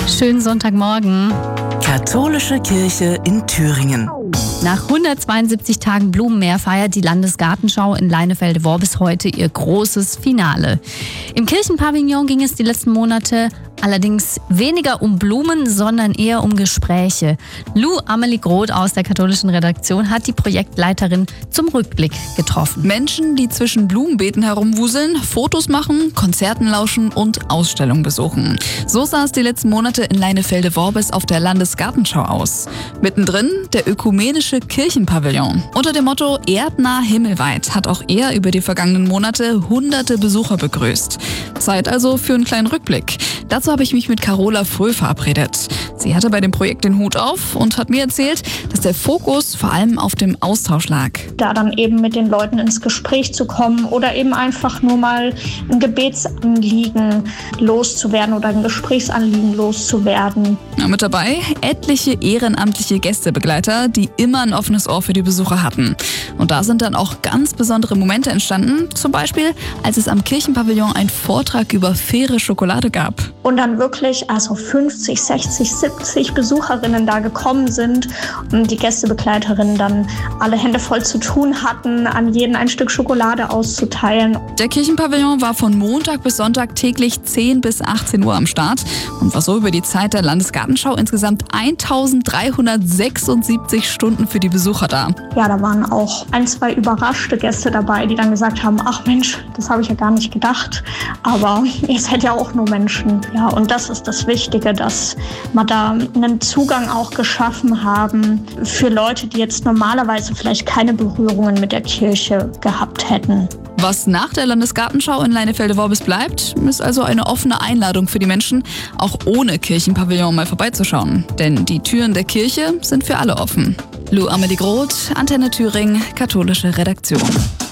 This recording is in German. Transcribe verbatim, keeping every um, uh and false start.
Schönen Sonntagmorgen. Katholische Kirche in Thüringen. Nach hundertzweiundsiebzig Tagen Blumenmeer feiert die Landesgartenschau in Leinefelde-Worbis heute ihr großes Finale. Im Kirchenpavillon ging es die letzten Monate allerdings weniger um Blumen, sondern eher um Gespräche. Lou Amelie Groth aus der katholischen Redaktion hat die Projektleiterin zum Rückblick getroffen. Menschen, die zwischen Blumenbeeten herumwuseln, Fotos machen, Konzerten lauschen und Ausstellungen besuchen. So sah es die letzten Monate in Leinefelde-Worbis auf der Landesgartenschau aus. Mittendrin der ökumenische Kirchenpavillon. Unter dem Motto Erdnah himmelweit hat auch er über die vergangenen Monate hunderte Besucher begrüßt. Zeit also für einen kleinen Rückblick. Dazu habe ich mich mit Carola Fröh verabredet. Sie hatte bei dem Projekt den Hut auf und hat mir erzählt, dass der Fokus vor allem auf dem Austausch lag. Da dann eben mit den Leuten ins Gespräch zu kommen oder eben einfach nur mal ein Gebetsanliegen loszuwerden oder ein Gesprächsanliegen loszuwerden. Ja, mit dabei etliche ehrenamtliche Gästebegleiter, die immer ein offenes Ohr für die Besucher hatten. Und da sind dann auch ganz besondere Momente entstanden, zum Beispiel als es am Kirchenpavillon einen Vortrag über faire Schokolade gab. Und dann wirklich also fünfzig, sechzig, siebzig Besucherinnen da gekommen sind und die Gästebegleiterinnen dann alle Hände voll zu tun hatten, an jeden ein Stück Schokolade auszuteilen. Der Kirchenpavillon war von Montag bis Sonntag täglich zehn bis achtzehn Uhr am Start und war so über die Zeit der Landesgartenschau insgesamt eintausenddreihundertsechsundsiebzig Stunden für die Besucher da. Ja, da waren auch ein, zwei überraschte Gäste dabei, die dann gesagt haben, ach Mensch, das habe ich ja gar nicht gedacht, aber ihr seid ja auch nur Menschen. Ja, und das ist das Wichtige, dass wir da einen Zugang auch geschaffen haben für Leute, die jetzt normalerweise vielleicht keine Berührungen mit der Kirche gehabt hätten. Was nach der Landesgartenschau in Leinefelde-Worbis bleibt, ist also eine offene Einladung für die Menschen, auch ohne Kirchenpavillon mal vorbeizuschauen. Denn die Türen der Kirche sind für alle offen. Lou Amelie Groth, Antenne Thüringen, katholische Redaktion.